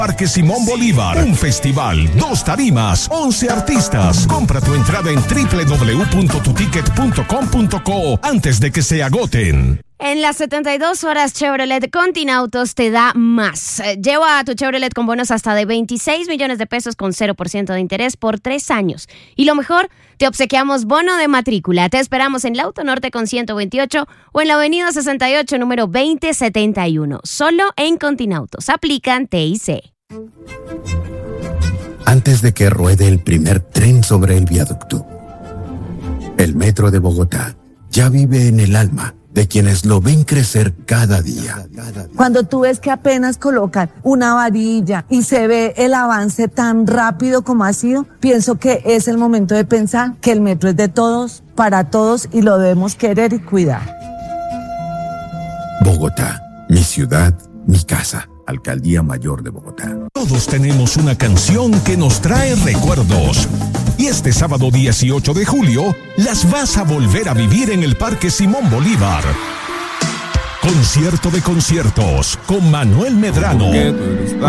Parque Simón Bolívar, un festival, 2 tarimas, 11 artistas. Compra tu entrada en www.tuticket.com.co antes de que se agoten. En las 72 horas Chevrolet Continautos te da más. Lleva a tu Chevrolet con bonos hasta de 26 millones de pesos con 0% de interés por 3 años. Y lo mejor, te obsequiamos bono de matrícula. Te esperamos en la Autonorte con 128 o en la Avenida 68, número 2071. Solo en Continautos. Aplican TIC. Antes de que ruede el primer tren sobre el viaducto, el Metro de Bogotá ya vive en el alma de quienes lo ven crecer cada día. Cuando tú ves que apenas colocan una varilla y se ve el avance tan rápido como ha sido, pienso que es el momento de pensar que el metro es de todos, para todos, y lo debemos querer y cuidar. Bogotá, mi ciudad, mi casa. Alcaldía Mayor de Bogotá. Todos tenemos una canción que nos trae recuerdos. Y este sábado 18 de julio, las vas a volver a vivir en el Parque Simón Bolívar. Concierto de conciertos con Manuel Medrano.